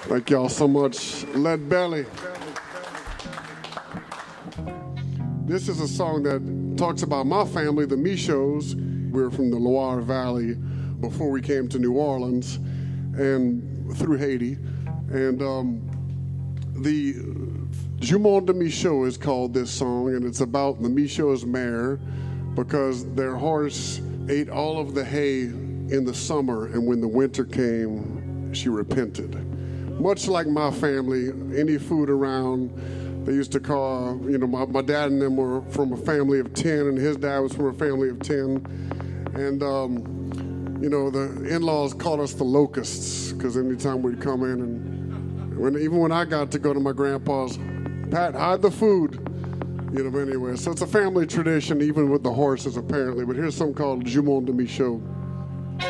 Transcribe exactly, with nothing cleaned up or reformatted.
Thank y'all so much. Lead Belly. This is a song that talks about my family, the Michauds. We're from the Loire Valley before we came to New Orleans and through Haiti. And um, the Jument de Michaud is called this song, and it's about the Michaud's mare because their horse ate all of the hay in the summer, and when the winter came, she repented. Much like my family, any food around, they used to call, you know, my, my dad and them were from a family of ten, and his dad was from a family of ten. And, um, you know, the in-laws called us the locusts, because anytime we'd come in, and when, even when I got to go to my grandpa's, Pat, hide the food, you know, but anyway. So it's a family tradition, even with the horses, apparently. But here's something called Jument de Michaud.